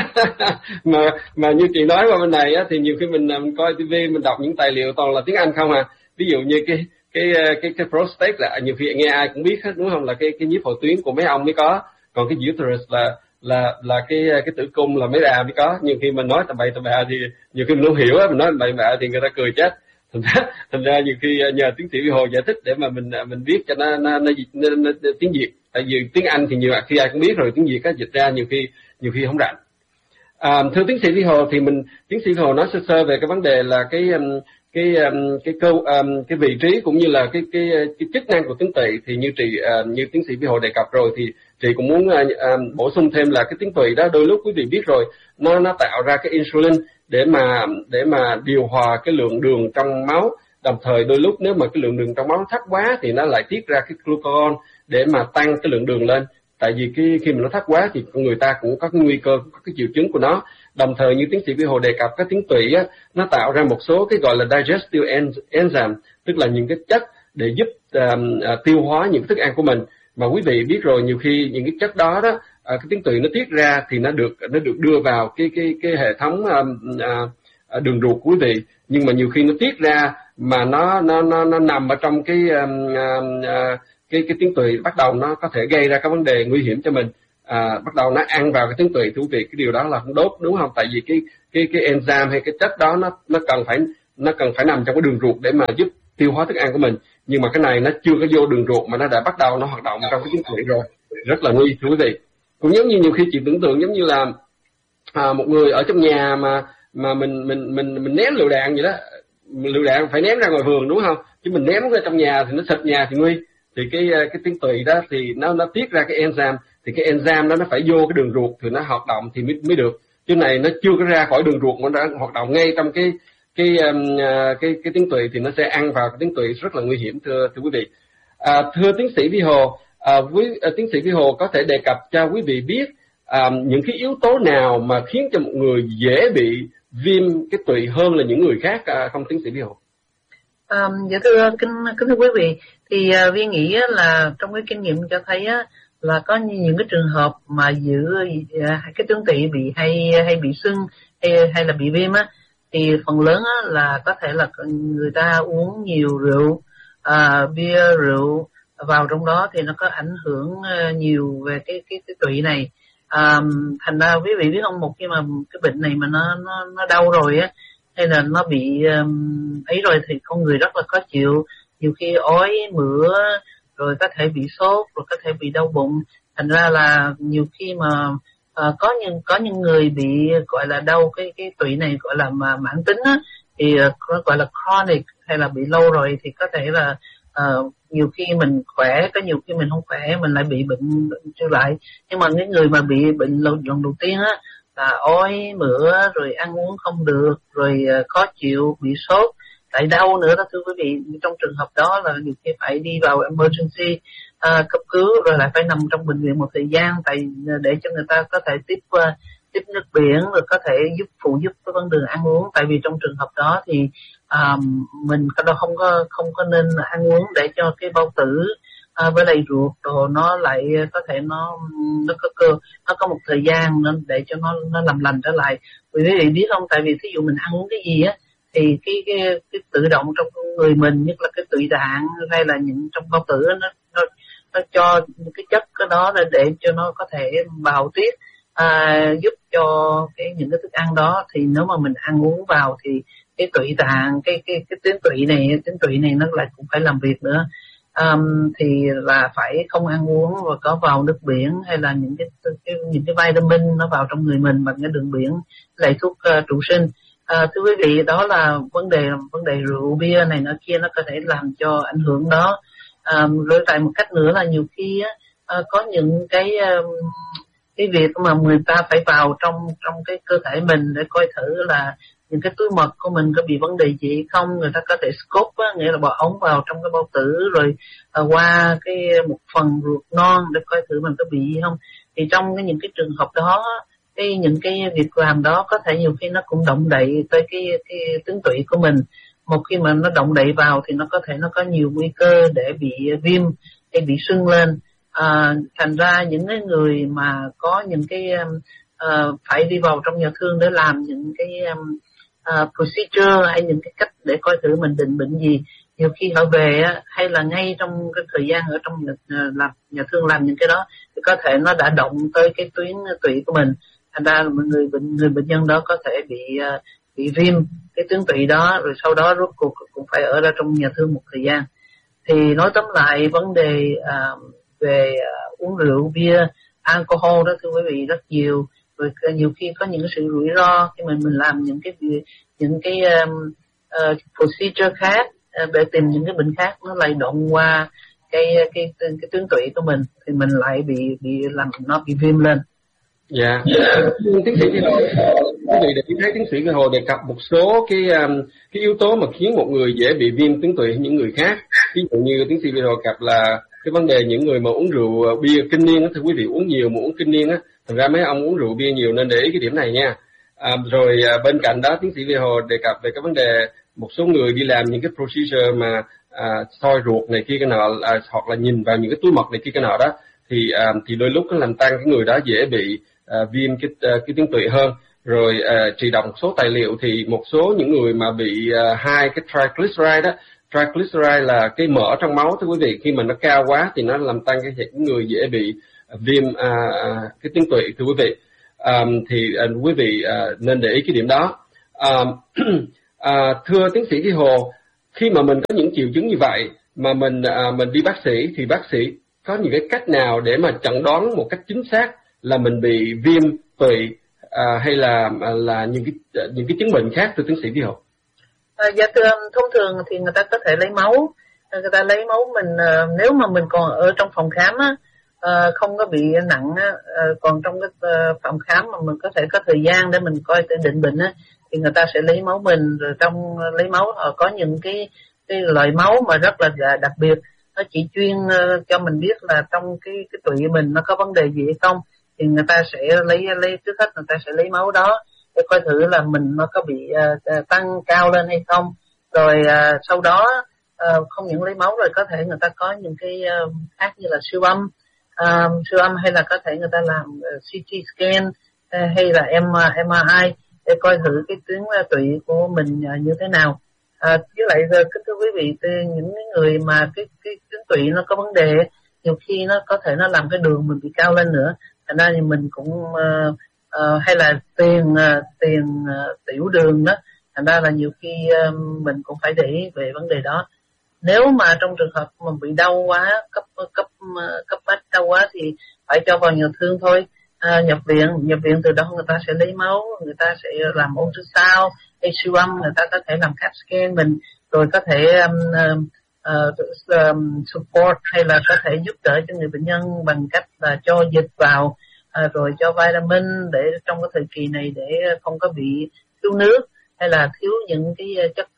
mà mà như chị nói qua bên này á, thì nhiều khi mình, mình coi tivi mình đọc những tài liệu toàn là tiếng Anh không à. Ví dụ như cái cái cái cái prostate là nhiều khi nghe ai cũng biết hết đúng không, là cái cái nhíp hộ tuyến của mấy ông mới có, còn cái uterus là là là cái cái tử cung là mấy bà mới có. Nhiều khi mình nói tầm bậy tầm bạ thì nhiều khi mình không hiểu á, mình nói bậy bạ thì người ta cười chết. Thành ra, thành ra nhiều khi nhờ tiến sĩ Vi Hồ giải thích để mà mình mình biết cho nó nó, nó, nó, nó, nó tiếng Việt. Tại vì tiếng Anh thì nhiều khi ai cũng biết rồi, tiếng Việt á dịch ra nhiều khi nhiều khi không rành. À, thưa tiến sĩ Vi Hồ, thì mình tiến sĩ Vi Hồ nói sơ sơ về cái vấn đề là cái cái cái câu cái, cái vị trí cũng như là cái cái cái chức năng của tuyến tụy. Thì như chị như tiến sĩ Vi Hồ đề cập rồi, thì chị cũng muốn uh, uh, bổ sung thêm là cái tuyến tụy đó đôi lúc quý vị biết rồi, nó nó tạo ra cái insulin để mà để mà điều hòa cái lượng đường trong máu. Đồng thời đôi lúc nếu mà cái lượng đường trong máu thấp quá thì nó lại tiết ra cái glucagon để mà tăng cái lượng đường lên. Tại vì cái khi mà nó thấp quá thì người ta cũng có cái nguy cơ, có cái triệu chứng của nó. Đồng thời như tiến sĩ Vi Hồ đề cập, cái tuyến tụy á, nó tạo ra một số cái gọi là digestive enzyme, tức là những cái chất để giúp uh, uh, tiêu hóa những thức ăn của mình. Mà quý vị biết rồi, nhiều khi những cái chất đó đó, uh, cái tuyến tụy nó tiết ra thì nó được nó được đưa vào cái cái cái hệ thống uh, uh, đường ruột của quý vị. Nhưng mà nhiều khi nó tiết ra mà nó nó nó nó nằm ở trong cái uh, uh, cái cái tuyến tụy, bắt đầu nó có thể gây ra các vấn đề nguy hiểm cho mình. À, bắt đầu nó ăn vào cái tuyến tụy, thú vị, cái điều đó là không tốt, đúng không? Tại vì cái cái cái enzyme hay cái chất đó nó nó cần phải nó cần phải nằm trong cái đường ruột để mà giúp tiêu hóa thức ăn của mình. Nhưng mà cái này nó chưa có vô đường ruột mà nó đã bắt đầu nó hoạt động trong cái tuyến tụy rồi, rất là nguy, thú vị. Cũng giống như nhiều khi chị tưởng tượng giống như là à, một người ở trong nhà mà mà mình mình mình mình ném lựu đạn vậy đó, lựu đạn phải ném ra ngoài vườn, đúng không? Chứ mình ném ra trong nhà thì nó xịt nhà thì nguy. Thì cái cái tuyến tụy đó thì nó nó tiết ra cái enzyme, thì cái enzyme đó nó phải vô cái đường ruột thì nó hoạt động thì mới mới được. Chứ này nó chưa có ra khỏi đường ruột mà nó đã hoạt động ngay trong cái cái um, cái cái tuyến tụy thì nó sẽ ăn vào cái tuyến tụy, rất là nguy hiểm, thưa thưa quý vị. À, thưa tiến sĩ Vi Hồ, à, quý à, tiến sĩ Vi Hồ có thể đề cập cho quý vị biết à, những cái yếu tố nào mà khiến cho một người dễ bị viêm cái tụy hơn là những người khác à, không, tiến sĩ Vi Hồ? À, dạ thưa kính kính thưa quý vị, thì uh, Vi nghĩ là trong cái kinh nghiệm cho thấy á, là có những cái trường hợp mà giữa uh, cái tuyến tụy bị hay hay bị sưng hay hay là bị viêm á, thì phần lớn á, là có thể là người ta uống nhiều rượu, uh, bia, rượu vào trong đó thì nó có ảnh hưởng uh, nhiều về cái cái cái tụy này. Um, thành ra quý vị biết không, một khi mà cái bệnh này mà nó nó nó đau rồi á, hay là nó bị um, ấy rồi thì con người rất là khó chịu, nhiều khi ói mửa, rồi có thể bị sốt, rồi có thể bị đau bụng. Thành ra là nhiều khi mà uh, có những có những người bị gọi là đau cái cái tụy này gọi là mà mãn tính á, thì uh, nó gọi là chronic, hay là bị lâu rồi thì có thể là uh, nhiều khi mình khỏe, có nhiều khi mình không khỏe, mình lại bị bệnh, bệnh trở lại. Nhưng mà những người mà bị bệnh lần, lần đầu tiên á là ói mửa, rồi ăn uống không được, rồi uh, khó chịu, bị sốt, lại đau nữa đó thưa quý vị. Trong trường hợp đó là nhiều khi phải đi vào emergency uh, cấp cứu, rồi lại phải nằm trong bệnh viện một thời gian, tại để cho người ta có thể tiếp uh, tiếp nước biển, rồi có thể giúp phụ giúp cái vấn đề ăn uống. Tại vì trong trường hợp đó thì um, mình không có không có nên ăn uống để cho cái bao tử uh, với lại ruột rồi nó lại có thể nó nó có cơ nó có một thời gian nên để cho nó nó làm lành trở lại. Quý vị biết không, tại vì thí dụ mình ăn uống cái gì á thì cái cái cái tự động trong người mình, nhất là cái tụy tạng hay là những trong bao tử nó nó nó cho những cái chất cái đó là để cho nó có thể bào tiết, à, giúp cho cái những cái thức ăn đó. Thì nếu mà mình ăn uống vào thì cái tụy tạng, cái cái cái tuyến tụy này tuyến tụy này nó lại cũng phải làm việc nữa. Um, thì là phải không ăn uống và có vào nước biển, hay là những cái, cái những cái vitamin nó vào trong người mình bằng cái đường biển, lại thuốc uh, trụ sinh. À, thưa quý vị, đó là vấn đề vấn đề rượu bia này nó kia nó có thể làm cho ảnh hưởng đó. À, rồi tại một cách nữa là nhiều khi á, à, có những cái cái việc mà người ta phải vào trong trong cái cơ thể mình để coi thử là những cái túi mật của mình có bị vấn đề gì không. Người ta có thể scope á, nghĩa là bỏ ống vào trong cái bao tử, rồi à, qua cái một phần ruột non để coi thử mình có bị gì không. Thì trong cái những cái trường hợp đó, cái những cái việc làm đó có thể nhiều khi nó cũng động đậy tới cái cái tuyến tụy của mình. Một khi mà nó động đậy vào thì nó có thể nó có nhiều nguy cơ để bị viêm hay bị sưng lên. À, thành ra những cái người mà có những cái uh, phải đi vào trong nhà thương để làm những cái um, uh, procedure hay những cái cách để coi thử mình định bệnh gì, nhiều khi họ về á, hay là ngay trong cái thời gian ở trong nhà, làm nhà thương làm những cái đó thì có thể nó đã động tới cái tuyến tụy của mình. Thành ra người bệnh người bệnh nhân đó có thể bị uh, bị viêm cái tuyến tụy đó, rồi sau đó rốt cuộc cũng phải ở ra trong nhà thương một thời gian. Thì nói tóm lại vấn đề uh, về uh, uống rượu bia, alcohol đó thưa quý vị rất nhiều, rồi nhiều khi có những cái sự rủi ro khi mình mình làm những cái những cái um, uh, procedure khác uh, để tìm những cái bệnh khác nó lây động qua cái cái cái, cái tuyến tụy của mình thì mình lại bị bị làm nó bị viêm lên. Dạ, tiến sĩ Vy Hồ, quý vị để thấy tiến sĩ Vy Hồ đề cập một số cái um, cái yếu tố mà khiến một người dễ bị viêm tuyến tụy hơn những người khác. Ví dụ như tiến sĩ Vy Hồ cập là cái vấn đề những người mà uống rượu bia kinh niên á, thưa quý vị, uống nhiều mà uống kinh niên á, thành ra mấy ông uống rượu bia nhiều nên để ý cái điểm này nha. À, rồi à, bên cạnh đó tiến sĩ Vy Hồ đề cập về cái vấn đề một số người đi làm những cái procedure mà à, soi ruột này kia cái nọ, à, hoặc là nhìn vào những cái túi mật này kia cái nọ đó, thì à, thì đôi lúc nó làm tăng cái người đó dễ bị à, viêm cái cái tuyến tụy hơn. Rồi à, trị đọc một số tài liệu thì một số những người mà bị à, hai cái triglyceride đó, triglyceride là cái mỡ trong máu thưa quý vị, khi mà nó cao quá thì nó làm tăng cái người dễ bị viêm à, cái tuyến tụy thưa quý vị. À, thì à, quý vị à, nên để ý cái điểm đó. À, à, thưa tiến sĩ Vy Hồ, khi mà mình có những triệu chứng như vậy mà mình à, mình đi bác sĩ thì bác sĩ có những cái cách nào để mà chẩn đoán một cách chính xác là mình bị viêm tụy à, hay là là những cái những cái chứng bệnh khác từ tiến sĩ Vy Hồ? À, dạ thưa, thông thường thì người ta có thể lấy máu, người ta lấy máu mình nếu mà mình còn ở trong phòng khám á, không có bị nặng á, còn trong cái phòng khám mà mình có thể có thời gian để mình coi để định bệnh á, thì người ta sẽ lấy máu mình. Rồi trong lấy máu họ có những cái cái loại máu mà rất là đặc biệt, nó chỉ chuyên cho mình biết là trong cái cái tụy mình nó có vấn đề gì hay không, thì người ta sẽ lấy lấy trước hết người ta sẽ lấy máu đó để coi thử là mình nó có bị uh, tăng cao lên hay không. Rồi uh, sau đó uh, không những lấy máu rồi có thể người ta có những cái uh, khác như là siêu âm, uh, siêu âm hay là có thể người ta làm uh, xê tê scan uh, hay là em rờ i để coi thử cái tuyến uh, tụy của mình uh, như thế nào. Uh, với lại uh, thưa quý vị, những người mà cái cái tuyến tụy nó có vấn đề, nhiều khi nó có thể nó làm cái đường mình bị cao lên nữa, thành ra thì mình cũng uh, Uh, hay là tiền uh, tiền uh, tiểu đường đó, thành ra là nhiều khi uh, mình cũng phải để ý về vấn đề đó. Nếu mà trong trường hợp mà bị đau quá, cấp cấp uh, cấp bách đau quá thì phải cho vào nhà thương thôi. Uh, nhập viện nhập viện từ đó người ta sẽ lấy máu, người ta sẽ làm ultrasound hay siêu âm, người ta có thể làm cát scan mình, rồi có thể um, uh, um, support hay là có thể giúp đỡ cho người bệnh nhân bằng cách là cho dịch vào. À, rồi cho vitamin để trong cái thời kỳ này để không có bị thiếu nước hay là thiếu những cái chất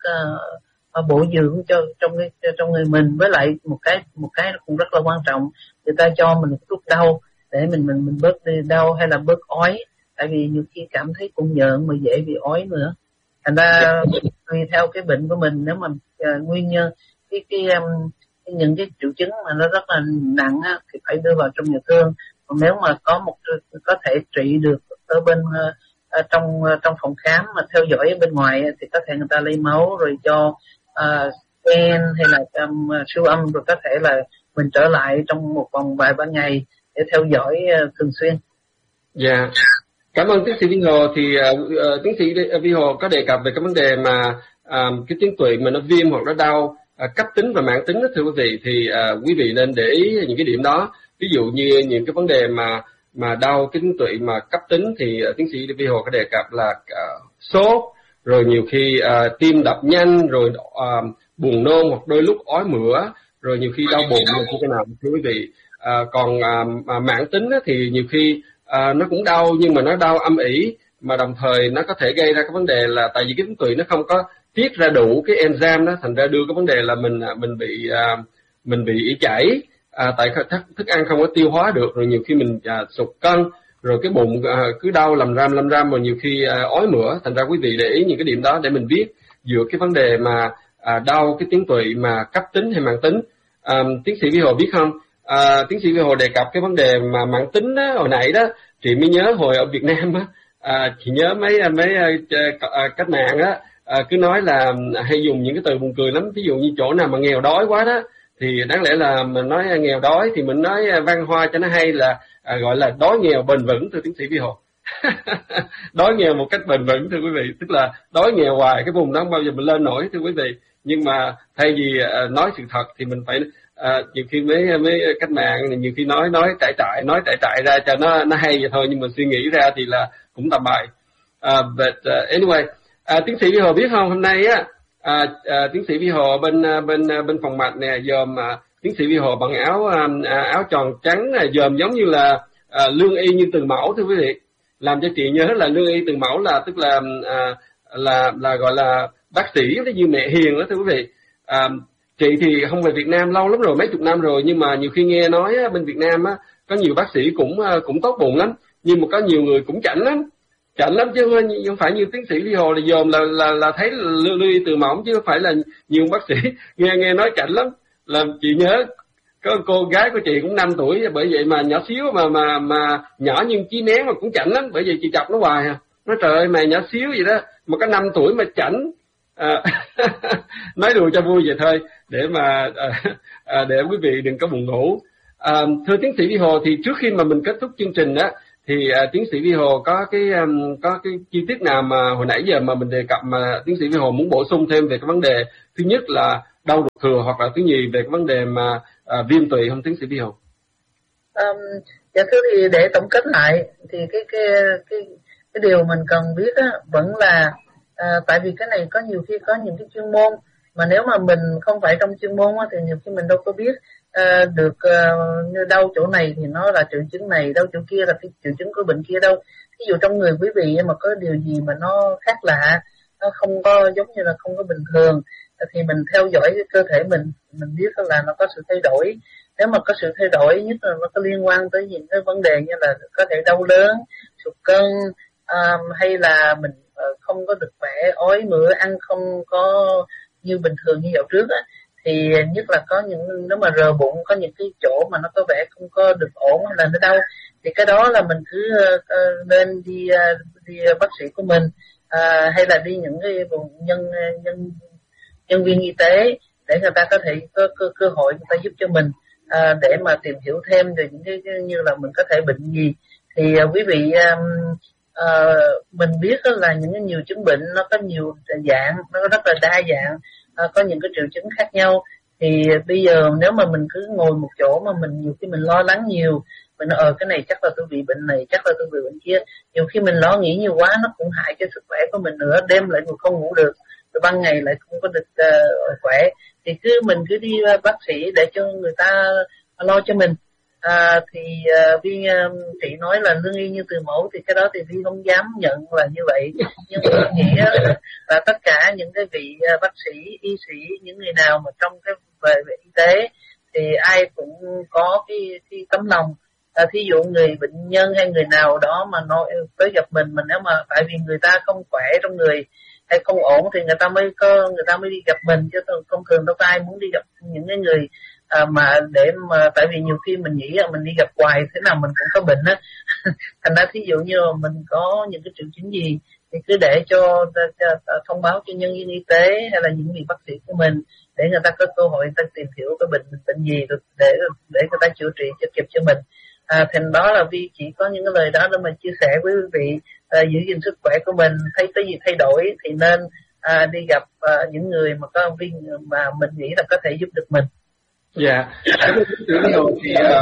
uh, bổ dưỡng cho trong cái trong người mình. Với lại một cái một cái cũng rất là quan trọng, người ta cho mình thuốc đau để mình mình mình bớt đi đau hay là bớt ói, tại vì nhiều khi cảm thấy cũng nhợn mà dễ bị ói nữa. Thành ra tùy theo cái bệnh của mình, nếu mà uh, nguyên nhân cái cái um, những cái triệu chứng mà nó rất là nặng á, thì phải đưa vào trong nhà thương. Còn nếu mà có một có thể trị được ở bên uh, trong uh, trong phòng khám mà theo dõi ở bên ngoài thì có thể người ta lấy máu rồi cho uh, scan hay là um, siêu âm, rồi có thể là mình trở lại trong một vòng vài ba ngày để theo dõi uh, thường xuyên. Dạ, yeah. Cảm ơn tiến sĩ Vy Hồ. Thì uh, uh, tiến sĩ Vy Hồ có đề cập về cái vấn đề mà uh, cái tuyến tụy mà nó viêm hoặc nó đau uh, cấp tính và mãn tính đó, thưa quý vị, thì uh, quý vị nên để ý những cái điểm đó. Ví dụ như những cái vấn đề mà mà đau cái tuyến tụy mà cấp tính thì uh, tiến sĩ Vy Hồ có đề cập là uh, sốt, rồi nhiều khi uh, tim đập nhanh, rồi uh, buồn nôn hoặc đôi lúc ói mửa, rồi nhiều khi đau bụng như thế nào thưa quý vị. Uh, còn uh, mãn tính thì nhiều khi uh, nó cũng đau nhưng mà nó đau âm ỉ, mà đồng thời nó có thể gây ra cái vấn đề là tại vì cái tuyến tụy nó không có tiết ra đủ cái enzyme đó, thành ra đưa cái vấn đề là mình mình bị uh, mình bị ỉ chảy. À, tại thức, thức ăn không có tiêu hóa được, rồi nhiều khi mình à, sụt cân, rồi cái bụng à, cứ đau lầm ram lầm ram, rồi nhiều khi à, ói mửa. Thành ra quý vị để ý những cái điểm đó để mình biết giữa cái vấn đề mà à, đau cái tuyến tụy mà cấp tính hay mãn tính. À, tiến sĩ Vy Hồ biết không, à, tiến sĩ Vy Hồ đề cập cái vấn đề mà mãn tính đó, hồi nãy đó chị mới nhớ hồi ở Việt Nam á, à, chị nhớ mấy mấy à, cách mạng á, à, cứ nói là hay dùng những cái từ buồn cười lắm. Ví dụ như chỗ nào mà nghèo đói quá đó thì đáng lẽ là mình nói nghèo đói thì mình nói văn hoa cho nó hay là à, gọi là đói nghèo bền vững, thưa tiến sĩ Vy Hồ. Đói nghèo một cách bền vững, thưa quý vị, tức là đói nghèo hoài cái vùng đó không bao giờ mình lên nổi, thưa quý vị. Nhưng mà thay vì à, nói sự thật thì mình phải à, nhiều khi mấy mấy cách mạng nhiều khi nói nói trại trại nói trại trại ra cho nó nó hay vậy thôi, nhưng mà suy nghĩ ra thì là cũng tầm bậy. Uh, but uh, anyway, uh, tiến sĩ Vy Hồ biết không, hôm nay á À, à, tiến sĩ Vy Hồ bên bên bên phòng mạch nè, dòm à, tiến sĩ Vi Hồ bằng áo à, áo tròn trắng dòm giống như là à, lương y như từ mẫu, thưa quý vị, làm cho chị nhớ là lương y từ mẫu là tức là à, là là gọi là bác sĩ như mẹ hiền đó, thưa quý vị. À, chị thì không về Việt Nam lâu lắm rồi, mấy chục năm rồi, nhưng mà nhiều khi nghe nói bên Việt Nam á có nhiều bác sĩ cũng cũng tốt bụng lắm, nhưng mà có nhiều người cũng chảnh lắm, chảnh lắm chứ không phải như tiến sĩ Vi Hồ là dòm là là là thấy lương y từ mẫu, chứ không phải là nhiều bác sĩ nghe nghe nói chảnh lắm. Làm chị nhớ có cô gái của chị cũng năm tuổi, bởi vậy mà nhỏ xíu mà mà mà nhỏ nhưng chí nén mà cũng chảnh lắm, bởi vậy chị chọc nó hoài à. Nói trời ơi mày nhỏ xíu vậy đó mà có năm tuổi mà chảnh. À, nói đùa cho vui vậy thôi để mà à, à, để quý vị đừng có buồn ngủ. À, thưa tiến sĩ Vi Hồ, thì trước khi mà mình kết thúc chương trình đó thì à, tiến sĩ Vi Hồ có cái um, có cái chi tiết nào mà hồi nãy giờ mà mình đề cập mà tiến sĩ Vi Hồ muốn bổ sung thêm về cái vấn đề thứ nhất là đau ruột thừa, hoặc là thứ nhì về cái vấn đề mà à, viêm tụy không tiến sĩ Vi Hồ? Um, dạ thưa, thì để tổng kết lại thì cái cái cái cái điều mình cần biết á, vẫn là à, tại vì cái này có nhiều khi có những cái chuyên môn mà nếu mà mình không phải trong chuyên môn á, thì nhiều khi mình đâu có biết à, được à, như đau chỗ này thì nó là triệu chứng này, đau chỗ kia là cái triệu chứng của bệnh kia đâu. Ví dụ trong người quý vị mà có điều gì mà nó khác lạ, nó không có giống như là không có bình thường, thì mình theo dõi cái cơ thể mình, mình biết là nó có sự thay đổi. Nếu mà có sự thay đổi, nhất là nó có liên quan tới những cái vấn đề như là có thể đau đớn, sụt cân, um, hay là mình uh, không có được khỏe, ói mửa, ăn không có như bình thường như dạo trước á, thì nhất là có những, nếu mà rờ bụng có những cái chỗ mà nó có vẻ không có được ổn hay là nó đau, thì cái đó là mình cứ uh, nên đi uh, đi bác sĩ của mình, uh, hay là đi những cái nhân nhân nhân viên y tế để người ta có thể có cơ, cơ hội người ta giúp cho mình à, để mà tìm hiểu thêm về những cái, cái như là mình có thể bệnh gì. Thì à, quý vị um, à, mình biết là những cái nhiều chứng bệnh nó có nhiều dạng, nó rất là đa dạng, à, có những cái triệu chứng khác nhau. Thì bây giờ nếu mà mình cứ ngồi một chỗ mà mình nhiều khi mình lo lắng nhiều, mình nói ờ cái này chắc là tôi bị bệnh này, chắc là tôi bị bệnh kia, nhiều khi mình lo nghĩ nhiều quá nó cũng hại cho sức khỏe của mình nữa, đêm lại còn không ngủ được, rồi ban ngày lại không có được uh, khỏe. Thì cứ mình cứ đi uh, bác sĩ để cho người ta lo cho mình. À, thì uh, Vi uh, chị nói là lương y như từ mẫu, thì cái đó thì Vi không dám nhận là như vậy, nhưng mà tôi nghĩ là, là tất cả những cái vị uh, bác sĩ, y sĩ, những người nào mà trong cái về, về y tế thì ai cũng có cái, cái tấm lòng. À, thí dụ người bệnh nhân hay người nào đó mà nói tới gặp mình, mà nếu mà tại vì người ta không khỏe trong người hay không ổn thì người ta mới có người ta mới đi gặp mình, chứ thông thường đâu có ai muốn đi gặp những cái người à, mà để mà tại vì nhiều khi mình nghĩ là mình đi gặp hoài thế nào mình cũng có bệnh á. Thành ra thí dụ như là mình có những cái triệu chứng gì thì cứ để cho, cho, cho thông báo cho nhân viên y tế hay là những vị bác sĩ của mình để người ta có cơ hội người ta tìm hiểu cái bệnh bệnh gì để để người ta chữa trị cho kịp cho mình. À, thành đó là Vi chỉ có những cái lời đó để mà chia sẻ với quý vị, à, giữ gìn sức khỏe của mình, thấy cái gì thay đổi thì nên à, đi gặp à, những người mà có Vi mà mình nghĩ là có thể giúp được mình. Dạ, yeah. thì uh,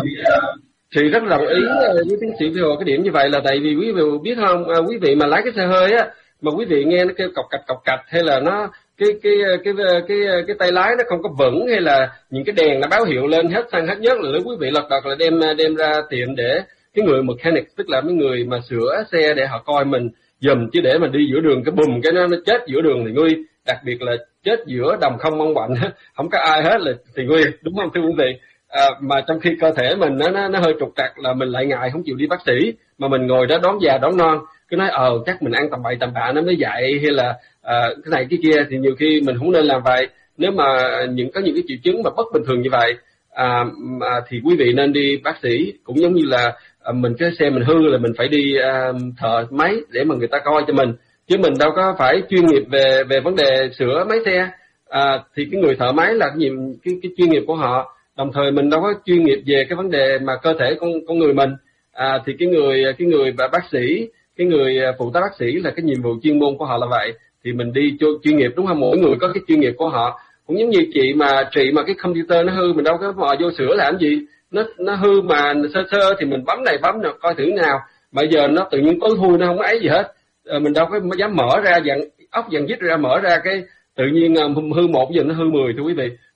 chị rất đồng ý với tiến sĩ Vi Hồ cái điểm như vậy, là tại vì quý vị biết không, à, quý vị mà lái cái xe hơi á mà quý vị nghe nó kêu cọc cạch cọc cạch, hay là nó cái cái cái cái cái cái tay lái nó không có vững, hay là những cái đèn nó báo hiệu lên hết xăng hết nhớt, là lúc quý vị lật đật là đem đem ra tiệm để cái người mechanic, tức là mấy người mà sửa xe, để họ coi mình giùm, chứ để mà đi giữa đường cái bùm cái nó nó chết giữa đường thì nguy, đặc biệt là chết giữa đồng không mong bệnh, không có ai hết là thì nguy, đúng không thưa quý vị? À, mà trong khi cơ thể mình nó nó, nó hơi trục trặc là mình lại ngại không chịu đi bác sĩ, mà mình ngồi đó đón già đón non, cứ nói ờ chắc mình ăn tầm bậy tầm bạ nó mới dạy, hay là à, cái này cái kia, thì nhiều khi mình không nên làm vậy. Nếu mà những có những cái triệu chứng mà bất bình thường như vậy à, à, thì quý vị nên đi bác sĩ. Cũng giống như là à, mình cái xe mình hư là mình phải đi à, thợ máy để mà người ta coi cho mình, chứ mình đâu có phải chuyên nghiệp về về vấn đề sửa máy xe. À, thì cái người thợ máy là cái, cái, cái chuyên nghiệp của họ, đồng thời mình đâu có chuyên nghiệp về cái vấn đề mà cơ thể con con người mình. À, thì cái người cái người bác sĩ, cái người phụ tá bác sĩ là cái nhiệm vụ chuyên môn của họ là vậy, thì mình đi cho chuyên nghiệp, đúng không? Mỗi người có cái chuyên nghiệp của họ. Cũng giống như chị mà chị mà cái computer nó hư, mình đâu có mò vô sửa làm gì, nó nó hư mà sơ sơ thì mình bấm này bấm nào coi thử nào, mà giờ nó tự nhiên tối thui, nó không có ấy gì hết. À, mình đâu có dám mở ra dặn ốc dặn dít ra, mở ra cái tự nhiên hư một giờ nó hư mười, thưa quý vị.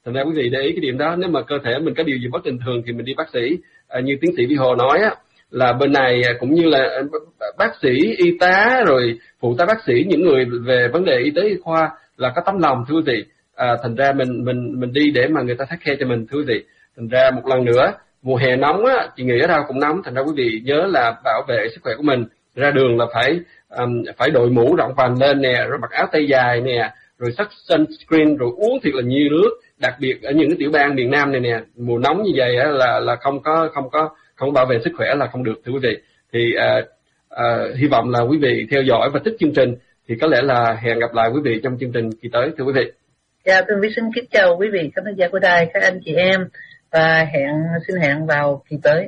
Thành ra quý vị để ý cái điểm đó. Nếu mà cơ thể mình có điều gì bất bình thường thì mình đi bác sĩ. À, như tiến sĩ Vi Hồ nói á, là bên này cũng như là bác sĩ, y tá, rồi phụ tá bác sĩ, những người về vấn đề y tế y khoa là có tấm lòng, thưa quý vị. À, thành ra mình mình mình đi để mà người ta take care cho mình, thưa quý vị. Thành ra một lần nữa, mùa hè nóng á, chị nghĩ ở đâu cũng nóng, thành ra quý vị nhớ là bảo vệ sức khỏe của mình. Ra đường là phải um, phải đội mũ rộng vành lên nè, rồi mặc áo tay dài nè, rồi sắc sunscreen, rồi uống thiệt là nhiều nước. Đặc biệt ở những cái tiểu bang miền Nam này nè, mùa nóng như vậy á, là là không có không có không bảo vệ sức khỏe là không được, thưa quý vị. Thì uh, uh, hy vọng là quý vị theo dõi và thích chương trình, thì có lẽ là hẹn gặp lại quý vị trong chương trình kỳ tới, thưa quý vị. Dạ, Tường Vi xin kính chào quý vị khán giả của đài, các anh chị em, và hẹn xin hẹn vào kỳ tới.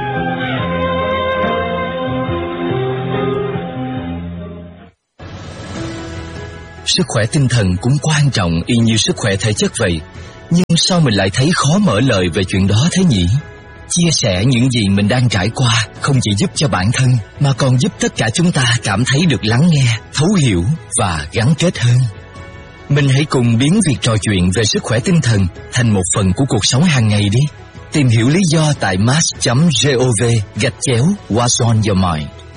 Sức khỏe tinh thần cũng quan trọng y như sức khỏe thể chất vậy. Nhưng sao mình lại thấy khó mở lời về chuyện đó thế nhỉ? Chia sẻ những gì mình đang trải qua không chỉ giúp cho bản thân, mà còn giúp tất cả chúng ta cảm thấy được lắng nghe, thấu hiểu và gắn kết hơn. Mình hãy cùng biến việc trò chuyện về sức khỏe tinh thần thành một phần của cuộc sống hàng ngày đi. Tìm hiểu lý do tại mass chấm gov gạch chéo What's on your mind.